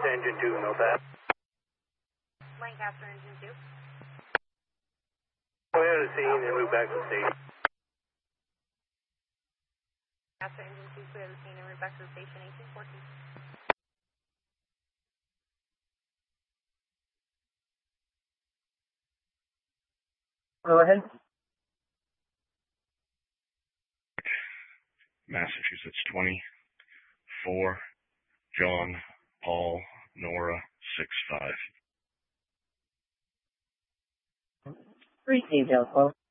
Engine 2, no that. Lancaster Engine 2. Clear the scene and move back to the station. Lancaster Engine 2, clear the scene and move back to the station 1814. Go ahead. Massachusetts 24, John, Paul, Nora, 65. 3 details, folks.